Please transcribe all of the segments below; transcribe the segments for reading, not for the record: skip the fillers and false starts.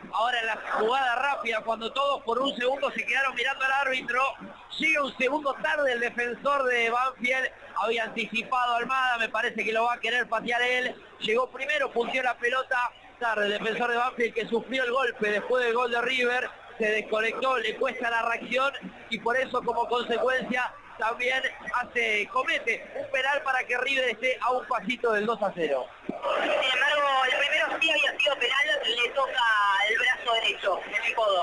Ahora en la jugada rápida, cuando todos por un segundo se quedaron mirando al árbitro, llega un segundo tarde el defensor de Banfield, había anticipado a Almada, me parece que lo va a querer patear él, llegó primero, punteó la pelota, tarde el defensor de Banfield que sufrió el golpe después del gol de River, se desconectó, le cuesta la reacción y por eso como consecuencia también comete un penal para que River esté a un pasito del 2-0. Sin embargo, el primero sí había sido penal, le toca el brazo derecho, en el codo.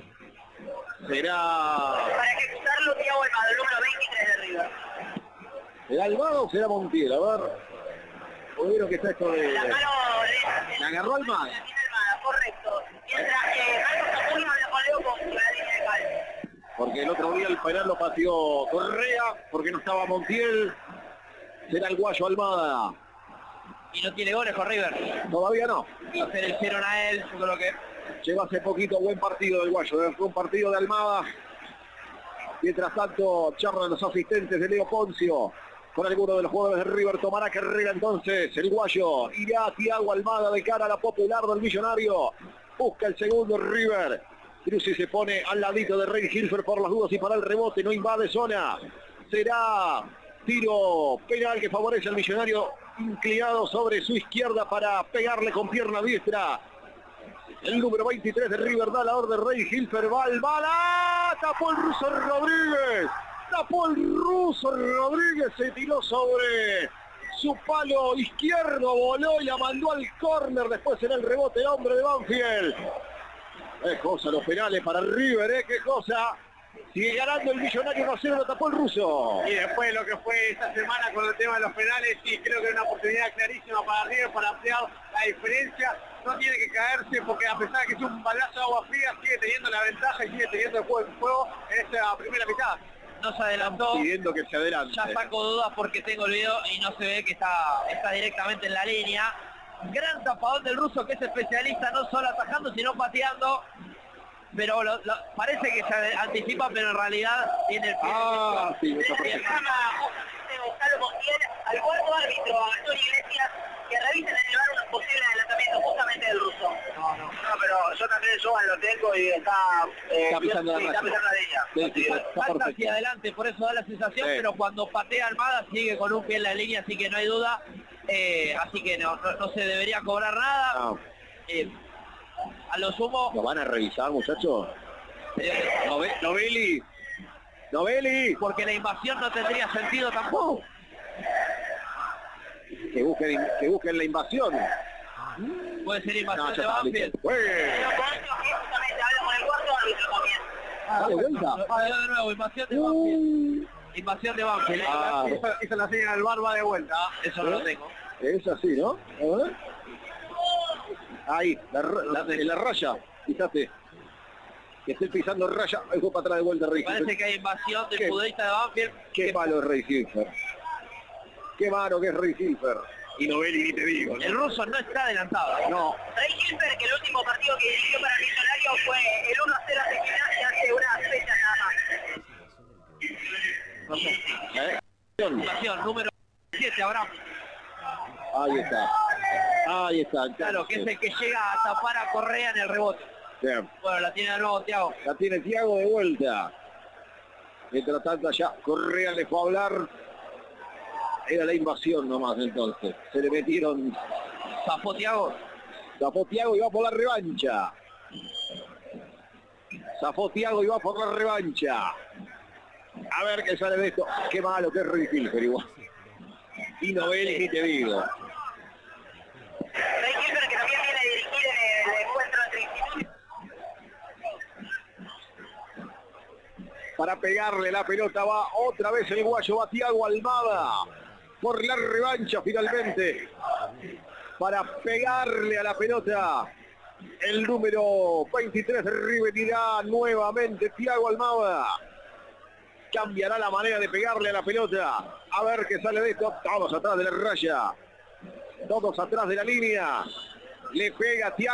Será... Para ejecutarlo, Thiago Almada, el número 23 de River. ¿Será Almada o será Montiel? A ver. ¿Vieron que está esto de...? La mano ¿La agarró Almada? Almada, correcto. Mientras que Marcos Acuña habla con Leo con la línea de cal. Porque el otro día el penal lo pateó Correa, porque no estaba Montiel. Será el guayo Almada. Y no tiene goles con River. Todavía no. No se le hicieron a él, yo creo que... Lleva hace poquito buen partido del guayo, fue un partido de Almada. Mientras tanto, charlan los asistentes de Leo Poncio. Con alguno de los jugadores de River tomará carrera entonces el guayo. Irá Thiago Almada de cara a la popular del Millonario. Busca el segundo River. Cruz se pone al ladito de Rey Hilfer por las dudas y para el rebote, no invade zona. Será tiro penal que favorece al Millonario, inclinado sobre su izquierda para pegarle con pierna diestra. El número 23 de River da la orden, Rey Hilfer va al bala, tapó el ruso Rodríguez. Tapó el ruso Rodríguez, se tiró sobre su palo izquierdo, voló y la mandó al córner. Después será el rebote hombre de Banfield. Qué cosa los penales para River, qué cosa. Sigue ganando el Millonario 1-0, lo tapó el ruso. Y después lo que fue esta semana con el tema de los penales, sí, creo que es una oportunidad clarísima para River para ampliar la diferencia. No tiene que caerse porque a pesar de que es un balazo de agua fría, sigue teniendo la ventaja y sigue teniendo el juego en esta primera mitad. No se adelantó, pidiendo que se adelante. ya saco dudas porque tengo el video y no se ve que está directamente en la línea. Gran tapadón del ruso que es especialista no solo atajando sino pateando, pero parece que se anticipa, pero en realidad tiene el pie. Sí, está Se perfecto. llama justamente Gonzalo Montiel al cuarto árbitro, a Gastón Iglesias, que revisen el llevar un posible adelantamiento justamente del ruso. No, pero yo también lo tengo y Está pisando la está raya. pisando la línea. Sí, está Salta perfecto. hacia adelante, por eso da la sensación, Sí. pero cuando patea Almada sigue con un pie en la línea, así que no hay duda. Así que no se debería cobrar nada. No. A lo sumo... ¿Lo van a revisar, muchachos? Novelli. Porque la invasión no tendría sentido tampoco. Que busquen la invasión. Puede ser invasión No, de ya está, Banfield. listo. Juegue. Pero con esto que justamente habla con el cuarto árbitro también. Dale vuelta. De nuevo, invasión de Banfield. Invasión de Banfield. Esa la señal del bar va de vuelta. Eso no lo tengo. Es así, ¿no? A ver. Ahí, en la raya, fíjate. Que esté pisando raya, fue para atrás de vuelta Rey Parece Hilfer. que hay invasión del ¿Qué? futbolista de Banfield. Qué malo es Rey Hilfer. Qué malo que es Rey Hilfer. Y Novelli ni te digo, ¿no? El ruso no está adelantado. No, Rey Hilfer, que el último partido que dirigió para Millonario fue el 1-0 ante Gimnasia hace unas fechas nada más. No sé. Invasión, número 7, Abraham. Ahí está. Claro, que es el que llega a tapar a Correa en el rebote. Bien. Bueno, la tiene de nuevo Thiago. La tiene Thiago de vuelta. Mientras tanto allá Correa le fue a hablar. Era la invasión nomás entonces. Se le metieron. Zafó Thiago. Zafó Thiago y va por la revancha. Zafó Thiago y va por la revancha. A ver qué sale de esto. Qué malo que es Rey Hilfer igual. Y Novelli ni te digo. Rey Hilfer, que también viene a dirigir en el encuentro entre institutos. Para pegarle la pelota va otra vez el guayo, va Thiago Almada. Por la revancha finalmente. Para pegarle a la pelota. El número 23 de River irá nuevamente Thiago Almada. Cambiará la manera de pegarle a la pelota. A ver qué sale de esto. Todos atrás de la raya. Todos atrás de la línea. Le pega Thiago.